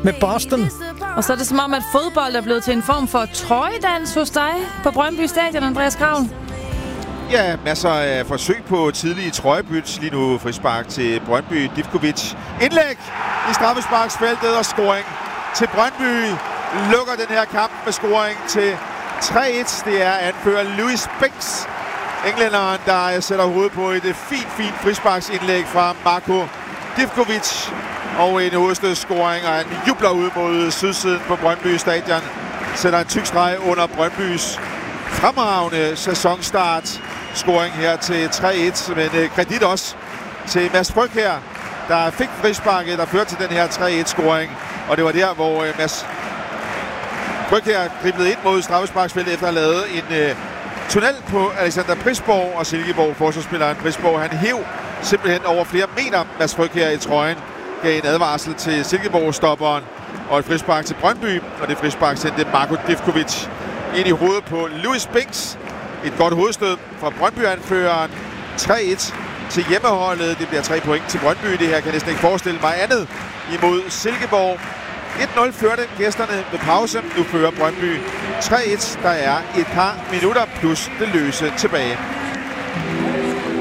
med Boston. Og så er det som om, at fodbold er blevet til en form for trøjedans hos dig på Brøndby Stadion, Andreas Kravl. Ja, masser af forsøg på tidlige trøjebyt. Lige nu frispark til Brøndby. Divkovic. Indlæg i straffesparksfeltet og scoring til Brøndby. Lukker den her kamp med scoring til 3-1. Det er anfører Louis Binks, englænderen, der sætter hovedet på et fint frisparksindlæg fra Marko Divkovic. Og en hovedstødsscoring, og han jubler ud mod sydsiden på Brøndby Stadion. Sætter en tyk streg under Brøndbys fremragende sæsonstart. Scoring her til 3-1, men kredit også til Mads Frygkjær, der fik frisparket, der førte til den her 3-1-scoring. Og det var der, hvor Mads Frygkjær driblede ind mod straffesparksfeltet efter at have lavet en tunnel på Alexander Prisborg, og Silkeborg, forsvarsspilleren Prisborg, han hev simpelthen over flere meter Mads Frygkjær i trøjen, gav en advarsel til Silkeborg-stopperen og et frispark til Brøndby, og det frispark sendte Marko Divkovic ind i hovedet på Louis Binks. Et godt hovedstød fra Brøndby-anføreren. 3-1 til hjemmeholdet. Det bliver 3 point til Brøndby. Det her kan næsten ikke forestille mig andet imod Silkeborg. 1-0 førte gæsterne ved pause. Nu fører Brøndby 3-1. Der er et par minutter plus det løse tilbage.